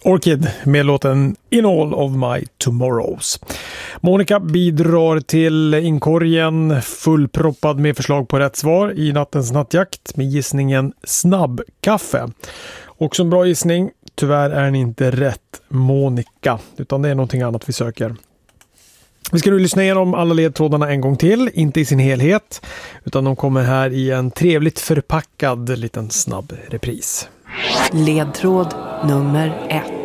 Orchid med låten In All of My Tomorrows. Monica bidrar till inkorgen fullproppad med förslag på rätt svar i nattens nattjakt med gissningen snabbkaffe. Också en bra gissning. Tyvärr är den inte rätt, Monica, utan det är någonting annat vi söker. Vi ska nu lyssna igenom alla ledtrådarna en gång till, inte i sin helhet, utan de kommer här i en trevligt förpackad liten snabb repris. Ledtråd nummer 1.